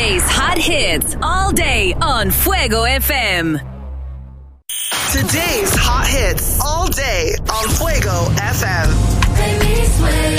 Today's hot hits all day on Fuego FM. Today's hot hits all day on Fuego FM. Baby,